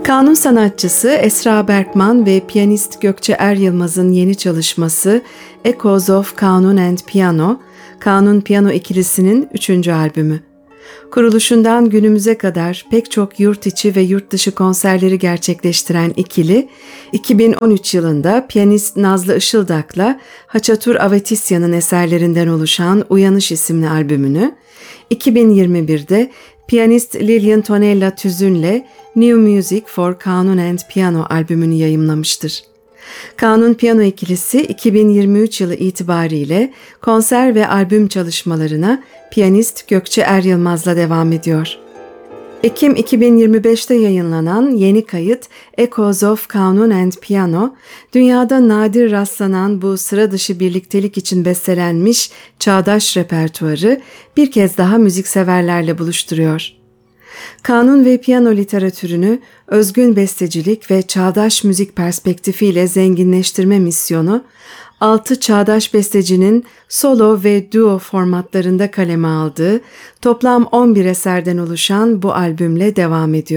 Kanun sanatçısı Esra Berkman ve piyanist Gökçe Eryılmaz'ın yeni çalışması Echoes of Kanun and Piano, Kanun Piyano ikilisinin 3. albümü. Kuruluşundan günümüze kadar pek çok yurt içi ve yurt dışı konserleri gerçekleştiren ikili, 2013 yılında piyanist Nazlı Işıldak'la Haçatur Avetisya'nın eserlerinden oluşan Uyanış isimli albümünü, 2021'de piyanist Lilian Tonella Tüzün'le New Music for Kanun and Piano albümünü yayımlamıştır. Kanun Piyano ikilisi 2023 yılı itibariyle konser ve albüm çalışmalarına piyanist Gökçe Eryılmaz'la devam ediyor. Ekim 2025'te yayınlanan yeni kayıt Echoes of Kanun and Piano, dünyada nadir rastlanan bu sıra dışı birliktelik için bestelenmiş çağdaş repertuarı bir kez daha müzikseverlerle buluşturuyor. Kanun ve piyano literatürünü özgün bestecilik ve çağdaş müzik perspektifiyle zenginleştirme misyonu, 6 çağdaş bestecinin solo ve duo formatlarında kaleme aldığı toplam 11 eserden oluşan bu albümle devam ediyor.